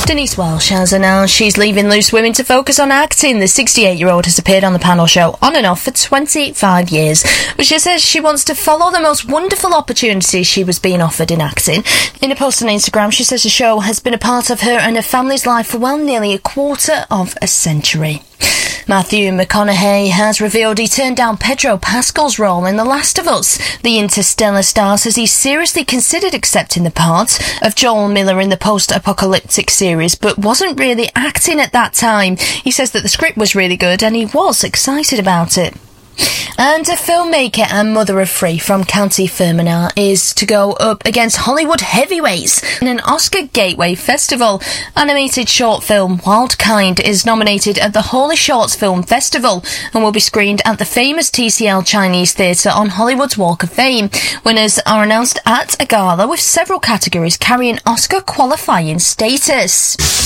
Denise Welsh has announced she's leaving Loose Women to focus on acting. The 68-year-old has appeared on the panel show on and off for 25 years, but she says she wants to follow the most wonderful opportunities she was being offered in acting. In a post on Instagram, she says the show has been a part of her and her family's life for nearly a quarter of a century. Matthew McConaughey has revealed he turned down Pedro Pascal's role in The Last of Us. The Interstellar star says he seriously considered accepting the part of Joel Miller in the post-apocalyptic series, but wasn't really acting at that time. He says that the script was really good and he was excited about it. And a filmmaker and mother of three from County Fermanagh is to go up against Hollywood heavyweights in an Oscar Gateway Festival. Animated short film Wild Kind is nominated at the Holy Shorts Film Festival and will be screened at the famous TCL Chinese Theatre on Hollywood's Walk of Fame. Winners are announced at a gala with several categories carrying Oscar qualifying status.